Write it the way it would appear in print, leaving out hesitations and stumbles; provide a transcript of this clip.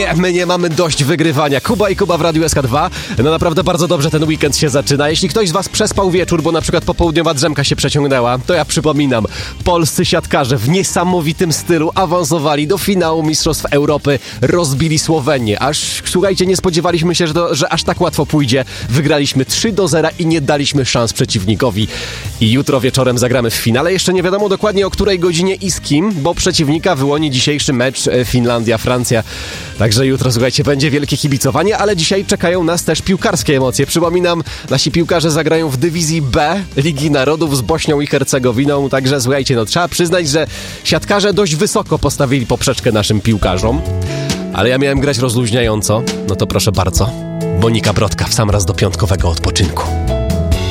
my nie mamy dość wygrywania. Kuba i Kuba w Radiu SK2. No naprawdę bardzo dobrze ten weekend się zaczyna. Jeśli ktoś z was przespał wieczór, bo na przykład popołudniowa drzemka się przeciągnęła, to ja przypominam, polscy siatkarze w niesamowitym stylu awansowali do finału Mistrzostw Europy, rozbili Słowenię. Aż, słuchajcie, nie spodziewaliśmy się, że aż tak łatwo pójdzie. Wygraliśmy 3-0 i nie daliśmy szans przeciwnikowi. I jutro wieczorem zagramy w finale. Jeszcze nie wiadomo dokładnie o której godzinie i z kim, bo przeciwnika wyłoni dzisiejszy mecz Finlandia-Francja. Także jutro, słuchajcie, będzie wielkie kibicowanie, ale dzisiaj czekają nas też piłkarskie emocje. Przypominam, nasi piłkarze zagrają w dywizji B Ligi Narodów z Bośnią i Hercegowiną. Także, słuchajcie, trzeba przyznać, że siatkarze dość wysoko postawili poprzeczkę naszym piłkarzom. Ale ja miałem grać rozluźniająco. No to proszę bardzo, Monika Brodka w sam raz do piątkowego odpoczynku.